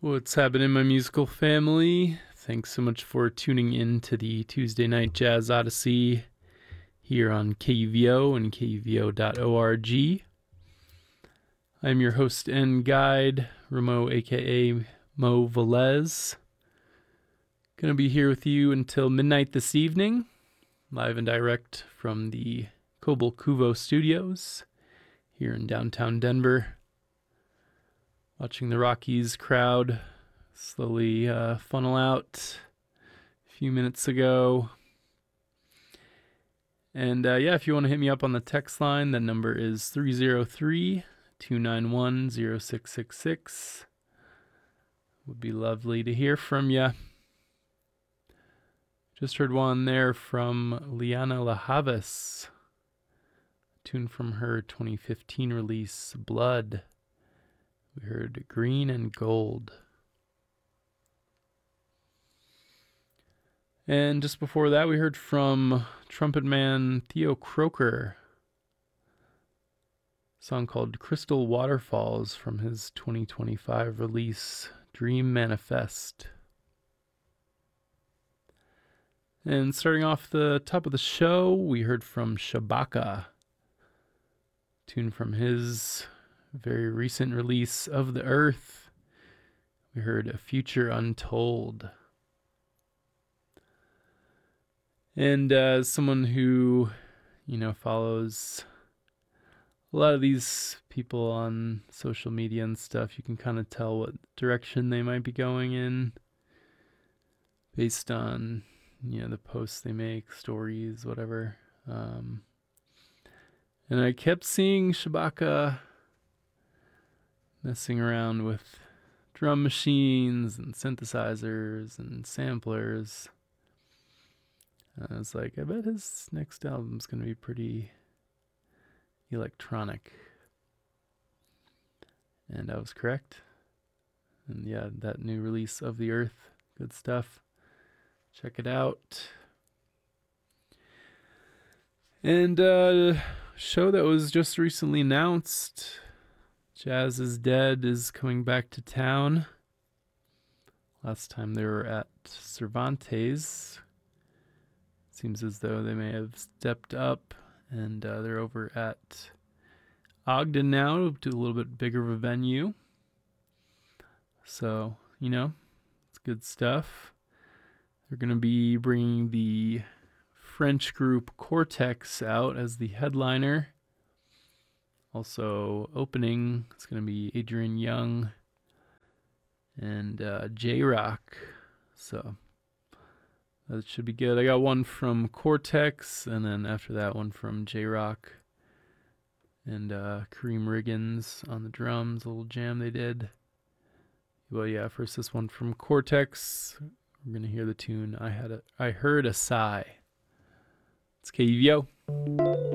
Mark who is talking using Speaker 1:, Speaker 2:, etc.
Speaker 1: What's happening, my musical family? Thanks so much for tuning in to the Tuesday Night Jazz Odyssey here on KUVO and KUVO.org. I'm your host and guide, Ramo, aka Mo Velez. Gonna be here with you until midnight this evening, live and direct from the Kobel Kuvo Studios here in downtown Denver. Watching the Rockies crowd slowly funnel out a few minutes ago. And if you want to hit me up on the text line, that number is 303-291-0666. Would be lovely to hear from you. Just heard one there from Liana La Havas, tune from her 2015 release, Blood. We heard Green and Gold. And just before that, we heard from trumpet man Theo Croker, a song called Crystal Waterfalls from his 2025 release, Dream Manifest. And starting off the top of the show, we heard from Shabaka, tune from his very recent release, Of the Earth. We heard A Future Untold. And as someone who, follows a lot of these people on social media and stuff, you can kind of tell what direction they might be going in based on, the posts they make, stories, whatever. And I kept seeing Shabaka messing around with drum machines and synthesizers and samplers. I was like, I bet his next album's going to be pretty electronic. And I was correct. And yeah, that new release, Of the Earth, good stuff. Check it out. And show that was just recently announced, Jazz is Dead, is coming back to town. Last time they were at Cervantes. Seems as though they may have stepped up, and they're over at Ogden now, to a little bit bigger of a venue. So, it's good stuff. They're going to be bringing the French group Cortex out as the headliner. Also opening, it's going to be Adrian Young and J-Rock. So that should be good. I got one from Cortex, and then after that, one from J-Rock and Kareem Riggins on the drums, a little jam they did. Well, yeah, first this one from Cortex. We're going to hear the tune I Heard a Sigh. It's KUVO.